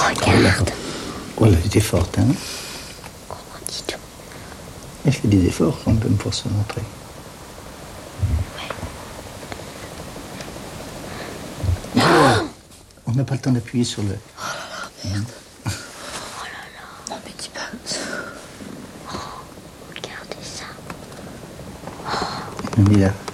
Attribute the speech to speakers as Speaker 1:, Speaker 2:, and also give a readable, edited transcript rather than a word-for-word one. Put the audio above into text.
Speaker 1: Regarde.
Speaker 2: Oh, elle était forte, hein.
Speaker 1: Oh, dis donc.
Speaker 2: Elle fait des efforts quand même pour se montrer.
Speaker 1: Ouais.
Speaker 2: Oh, on n'a pas le temps d'appuyer sur le...
Speaker 1: Oh là là, merde. Oh là là. Non mais dis pas.
Speaker 2: On est là.